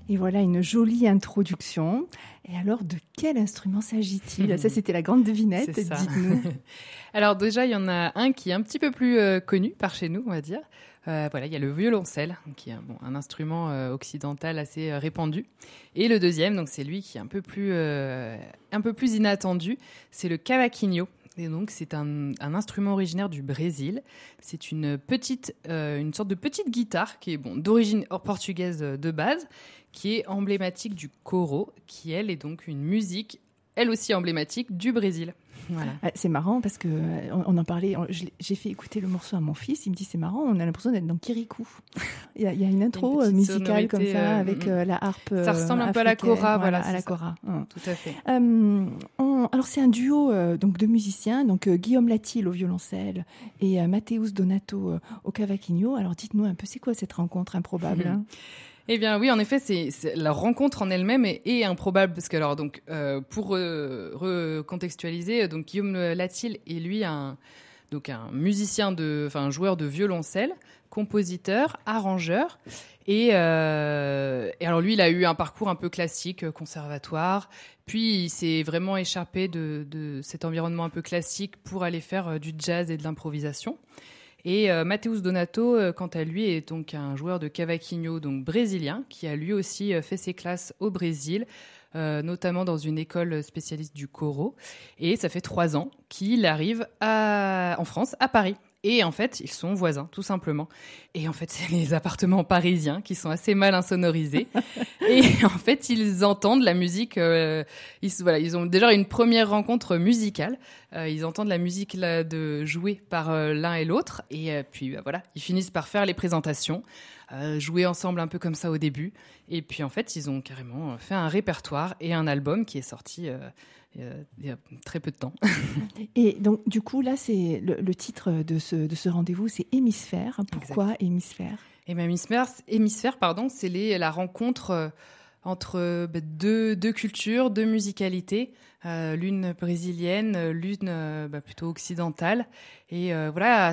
Et voilà une jolie introduction. Et alors, de quel instrument s'agit-il ? Ça, c'était la grande devinette. C'est ça. Dites-nous. Alors déjà, il y en a un qui est un petit peu plus connu par chez nous, on va dire. Voilà, il y a le violoncelle, qui est un instrument occidental assez répandu. Et le deuxième, donc c'est lui qui est un peu plus inattendu, c'est le cavaquinho. Et donc c'est un instrument originaire du Brésil. C'est une sorte de petite guitare qui est d'origine portugaise de base, qui est emblématique du coro, qui elle est donc une musique, elle aussi emblématique du Brésil. Voilà. C'est marrant parce que on en parlait. J'ai fait écouter le morceau à mon fils. Il me dit c'est marrant. On a l'impression d'être dans Kirikou. Il y a une intro musicale comme ça avec la harpe. Ça ressemble un peu à la kora, voilà, à la kora. Tout à fait. Alors c'est un duo donc de musiciens. Donc Guillaume Latil au violoncelle et Matheus Donato au cavaquinho. Alors dites-nous un peu, c'est quoi cette rencontre improbable hein Eh bien oui, en effet, c'est la rencontre en elle-même est improbable parce que alors donc pour recontextualiser, donc Guillaume Latil est lui un musicien un joueur de violoncelle, compositeur, arrangeur et alors lui il a eu un parcours un peu classique, conservatoire, puis il s'est vraiment échappé de cet environnement un peu classique pour aller faire du jazz et de l'improvisation. Et Matheus Donato, quant à lui, est donc un joueur de cavaquinho donc brésilien qui a lui aussi fait ses classes au Brésil, notamment dans une école spécialiste du coro. Et ça fait 3 ans qu'il arrive en France, à Paris. Et en fait, ils sont voisins, tout simplement. Et en fait, c'est les appartements parisiens qui sont assez mal insonorisés. Et en fait, ils entendent la musique. Ils ont déjà une première rencontre musicale. Ils entendent la musique jouée par l'un et l'autre. Et puis, voilà, ils finissent par faire les présentations, jouer ensemble un peu comme ça au début. Et puis, en fait, ils ont carrément fait un répertoire et un album qui est sorti il y a très peu de temps. Et donc, du coup, là, c'est le titre de ce rendez-vous, c'est Hémisphère. Pourquoi exact. Hémisphère ? Et bien, hémisphère, c'est la rencontre entre deux cultures, deux musicalités, l'une brésilienne, l'une plutôt occidentale. Et voilà,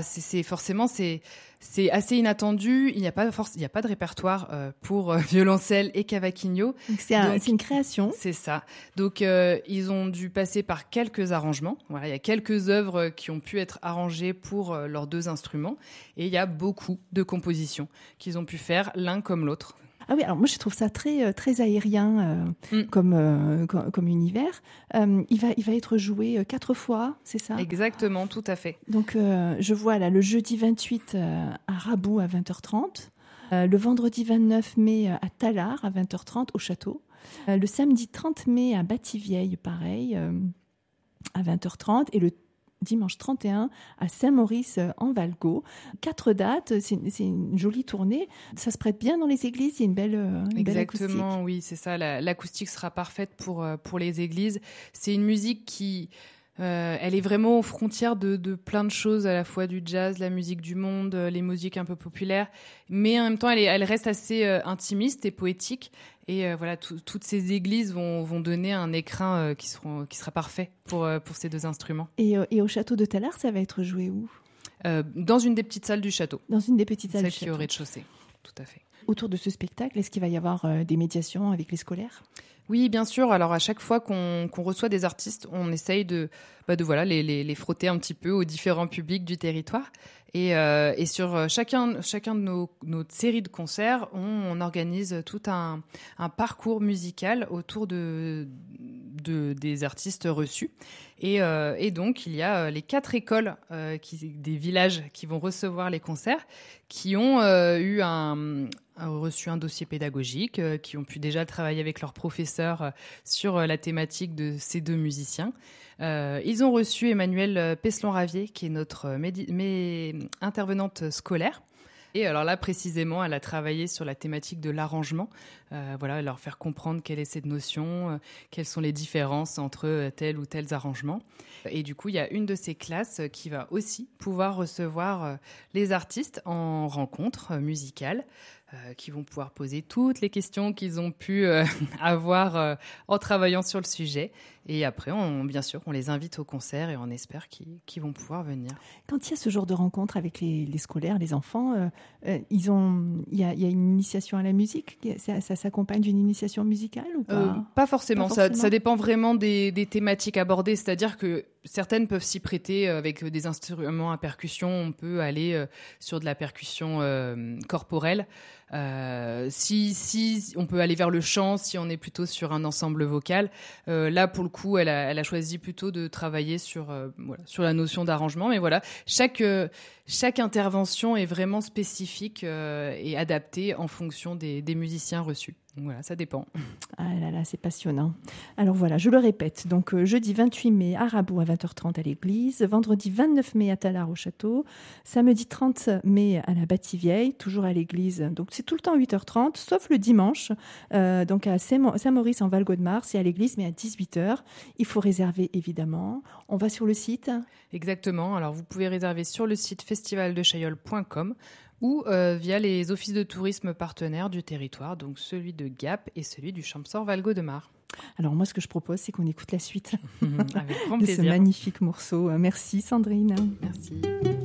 c'est assez inattendu. Il n'y a pas de répertoire pour violoncelle et cavaquinho. C'est une création. C'est ça. Donc ils ont dû passer par quelques arrangements. Voilà, il y a quelques œuvres qui ont pu être arrangées pour leurs 2 instruments, et il y a beaucoup de compositions qu'ils ont pu faire l'un comme l'autre. Ah oui, alors moi je trouve ça très très aérien comme univers. Il va être joué 4 fois, c'est ça ? Exactement, tout à fait. Donc je vois là le jeudi 28 à Rabou à 20h30, le vendredi 29 mai à Tallard à 20h30 au château, le samedi 30 mai à Bâtie-Vieille pareil à 20h30 et le dimanche 31 à Saint-Maurice en Valgo. 4 dates, c'est une jolie tournée. Ça se prête bien dans les églises, il y a une belle acoustique. Exactement, oui, c'est ça. L'acoustique sera parfaite pour les églises. C'est une musique qui... elle est vraiment aux frontières de plein de choses, à la fois du jazz, la musique du monde, les musiques un peu populaires, mais en même temps elle reste assez intimiste et poétique. Et voilà, toutes ces églises vont donner un écrin qui sera parfait pour ces 2 instruments. Et au château de Tallard, ça va être joué où ? Dans une des petites salles du château. Dans une des petites salles du château. Celle qui est au rez-de-chaussée, tout à fait. Autour de ce spectacle, est-ce qu'il va y avoir des médiations avec les scolaires ? Oui, bien sûr. Alors, à chaque fois qu'on reçoit des artistes, on essaye de les frotter un petit peu aux différents publics du territoire. Et sur chacun de nos séries de concerts, on organise tout un parcours musical autour des artistes reçus. Et donc, il y a les 4 écoles des villages qui vont recevoir les concerts, qui ont reçu un dossier pédagogique, qui ont pu déjà travailler avec leurs professeurs sur la thématique de ces 2 musiciens. Ils ont reçu Emmanuelle Peslon-Ravier, qui est notre intervenante scolaire. Et alors là, précisément, elle a travaillé sur la thématique de l'arrangement. Leur faire comprendre quelle est cette notion, quelles sont les différences entre tel ou tels arrangements. Et du coup, il y a une de ces classes qui va aussi pouvoir recevoir les artistes en rencontre musicale. qui vont pouvoir poser toutes les questions qu'ils ont pu avoir en travaillant sur le sujet. Et après, bien sûr, on les invite au concert et on espère qu'ils vont pouvoir venir. Quand il y a ce genre de rencontre avec les scolaires, les enfants, il y a une initiation à la musique. Ça s'accompagne d'une initiation musicale ou pas? Pas forcément. Pas forcément. Ça dépend vraiment des thématiques abordées. C'est-à-dire que certaines peuvent s'y prêter avec des instruments à percussion. On peut aller sur de la percussion corporelle. Si on peut aller vers le chant, si on est plutôt sur un ensemble vocal. Là, pour le coup, elle a choisi plutôt de travailler sur la notion d'arrangement. Mais voilà, chaque intervention est vraiment spécifique et adaptée en fonction des musiciens reçus. Donc voilà, ça dépend. Ah là là, c'est passionnant. Alors voilà, je le répète. Donc jeudi 28 mai à Rabault à 20h30 à l'église, vendredi 29 mai à Tallard au château, samedi 30 mai à la Bâtie-Vieille, toujours à l'église. Donc c'est tout le temps 8h30, sauf le dimanche, donc à Saint-Maurice en Val-Gaudemars, c'est à l'église, mais à 18h. Il faut réserver évidemment. On va sur le site. Exactement. Alors vous pouvez réserver sur le site festivaldechaillol.com ou via les offices de tourisme partenaires du territoire, donc celui de Gap et celui du Champsaur Val-Gaudemars. Alors moi, ce que je propose, c'est qu'on écoute la suite Avec grand de plaisir. ce magnifique morceau. Merci Sandrine. Merci.